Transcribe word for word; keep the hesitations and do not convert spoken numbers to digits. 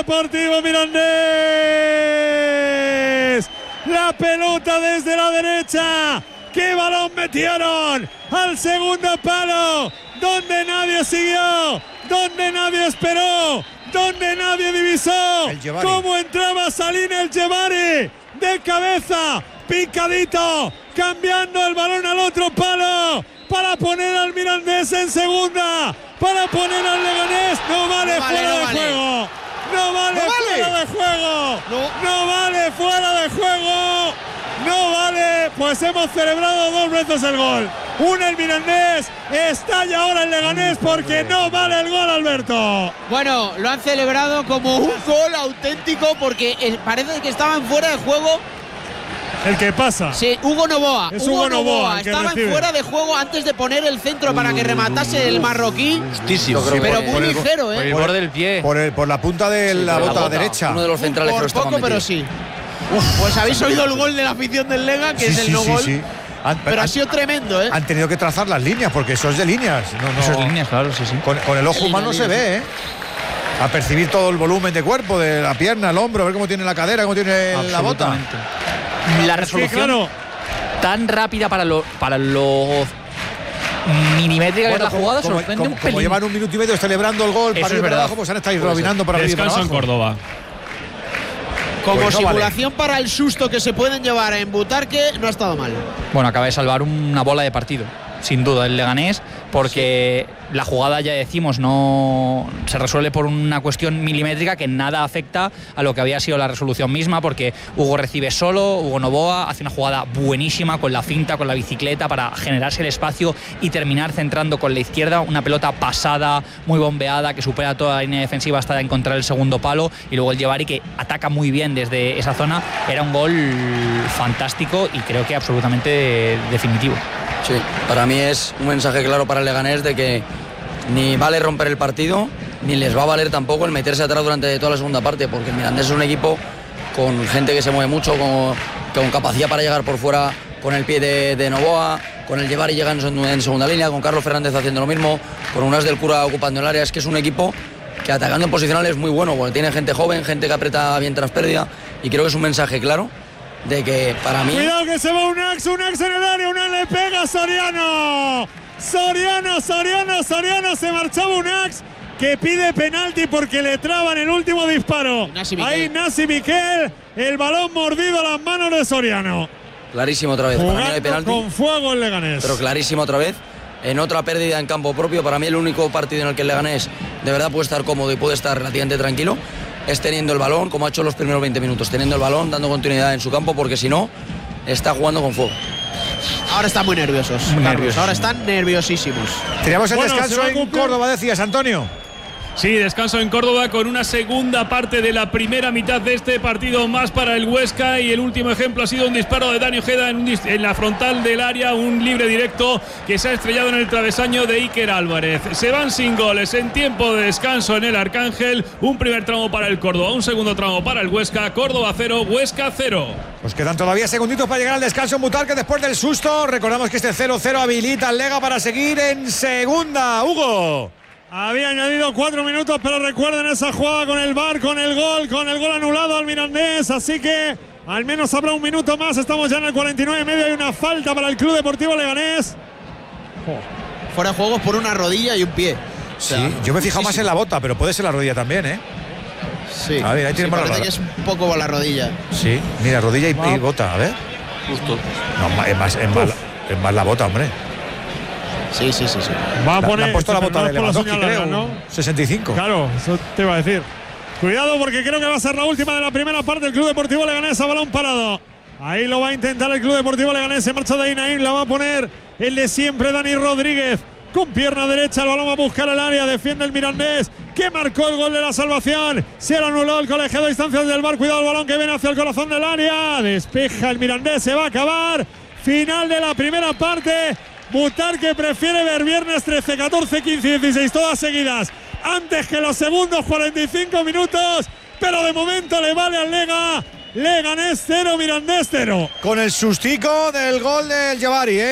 Deportivo Mirandés. La pelota desde la derecha. ¡Qué balón metieron! Al segundo palo, donde nadie siguió, donde nadie esperó, donde nadie divisó cómo entraba Salim El Jebari de cabeza, picadito, cambiando el balón al otro palo para poner al Mirandés en segunda, para poner al Leganés. No vale, no vale fuera no de vale. juego. No vale, no vale fuera de juego. No. no vale fuera de juego. No vale, pues hemos celebrado dos veces el gol. Una el Mirandés, estalla ahora el Leganés porque no vale el gol, Alberto. Bueno, lo han celebrado como un gol auténtico porque parece que estaban fuera de juego. El que pasa. Sí, Hugo Novoa. Es Hugo, Hugo Novoa. Novoa Estaban fuera de juego antes de poner el centro para que rematase el marroquí. Justísimo. Sí, pero muy ligero, ¿eh? Por el borde del pie. Por, el, por la punta de sí, la bota derecha. Uno de los centrales por que lo poco, pero sí. Uf, pues habéis oído el gol de la afición del Lega, que sí, es el sí, no sí, gol. Sí. Han, pero han, ha sido tremendo, ¿eh? Han tenido que trazar las líneas, porque eso es de líneas. No, no, eso es de líneas, claro, sí, sí. Con, con el ojo humano se ve, ¿eh? A percibir todo el volumen de cuerpo, de la pierna, el hombro, a ver cómo tiene la cadera, cómo tiene la bota. La resolución sí, claro. tan rápida para lo, para lo milimétrica bueno, que es la jugada, como, sorprende como, un como llevan un minuto y medio celebrando el gol, eso para ir para abajo, pues han estado robinando para arriba y para abajo. Descanso en Córdoba. Como pues no simulación vale. para el susto que se pueden llevar en Butarque, no ha estado mal. Bueno, acaba de salvar una bola de partido, sin duda, el Leganés, porque sí. La jugada, ya decimos, no se resuelve por una cuestión milimétrica que nada afecta a lo que había sido la resolución misma, porque Hugo recibe solo, Hugo Novoa hace una jugada buenísima con la finta, con la bicicleta, para generarse el espacio y terminar centrando con la izquierda una pelota pasada, muy bombeada, que supera toda la línea defensiva hasta encontrar el segundo palo, y luego el Jebari, que ataca muy bien desde esa zona. Era un gol fantástico y creo que absolutamente definitivo. Sí, para mí es un mensaje claro para el Leganés de que ni vale romper el partido, ni les va a valer tampoco el meterse atrás durante toda la segunda parte, porque el Mirandés es un equipo con gente que se mueve mucho, con, con capacidad para llegar por fuera con el pie de, de Novoa, con el Jebari llegando en, en segunda línea, con Carlos Fernández haciendo lo mismo, con Unas del Cura ocupando el área. Es que es un equipo que atacando en posicional es muy bueno, porque tiene gente joven, gente que aprieta bien tras pérdida, y creo que es un mensaje claro de que para mí... Cuidado que se va Unax, Unax en el área, Unax le pega a Soriano. Soriano, Soriano, Soriano, se marchaba Unax, que pide penalti porque le traban el último disparo. Nasi Ahí Nasi Miquel, el balón mordido a las manos de Soriano. Clarísimo otra vez, para mí no hay penalti. Con fuego el Leganés. Pero clarísimo otra vez. En otra pérdida en campo propio, para mí el único partido en el que el Leganés de verdad puede estar cómodo y puede estar relativamente tranquilo es teniendo el balón, como ha hecho los primeros veinte minutos, teniendo el balón, dando continuidad en su campo, porque si no, está jugando con fuego. Ahora están muy nerviosos, muy nerviosos. Ahora están nerviosísimos. Teníamos el bueno, descanso en Córdoba, decías, Antonio. Sí, descanso en Córdoba con una segunda parte de la primera mitad de este partido más para el Huesca, y el último ejemplo ha sido un disparo de Dani Ojeda en, un en la frontal del área, un libre directo que se ha estrellado en el travesaño de Iker Álvarez. Se van sin goles en tiempo de descanso en el Arcángel. Un primer tramo para el Córdoba, un segundo tramo para el Huesca. Córdoba cero, Huesca cero. Pues quedan todavía segunditos para llegar al descanso en Butarque después del susto. Recordamos que este cero cero habilita al Lega para seguir en segunda. Hugo. Había añadido cuatro minutos, pero recuerden esa jugada con el V A R, con el gol, con el gol anulado al Mirandés, así que al menos habrá un minuto más. Estamos ya en el cuarenta y nueve y medio, hay una falta para el Club Deportivo Leganés. Oh. Fuera de juegos por una rodilla y un pie. O sea, sí, yo me he fijado más en la bota, pero puede ser la rodilla también, ¿eh? Sí, a ver, ahí tiene sí, la parece que es un poco con la rodilla. Sí, mira, rodilla y, wow. y bota, a ver. Justo. No, es más, es más, es más la bota, hombre. Sí, sí, sí, sí. Va a poner, le han puesto la bota de Lewandowski, creo, ¿no? sesenta y cinco. Claro, eso te iba a decir. Cuidado porque creo que va a ser la última de la primera parte del Club Deportivo Leganés a balón parado. Ahí lo va a intentar el Club Deportivo Leganés. Se marcha de ahí Naim, la va a poner el de siempre, Dani Rodríguez. Con pierna derecha, el balón va a buscar el área. Defiende el Mirandés, que marcó el gol de la salvación. Se lo anuló el colegiado a distancias del V A R. Cuidado el balón que viene hacia el corazón del área. Despeja el Mirandés, se va a acabar. Final de la primera parte. Butarque prefiere ver viernes trece, catorce, quince y dieciséis todas seguidas antes que los segundos cuarenta y cinco minutos, pero de momento le vale al Lega. Leganés cero, Mirandés cero. Con el sustico del gol del Jebari, ¿eh?